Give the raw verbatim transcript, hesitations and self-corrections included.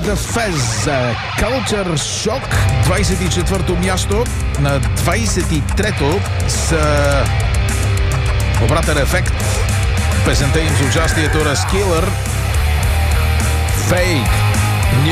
групата Fez. Culture Shock, двадесет и четвърто място. На двадесет и трето с обратен ефект. Песента им с участието на Skiller, Fake.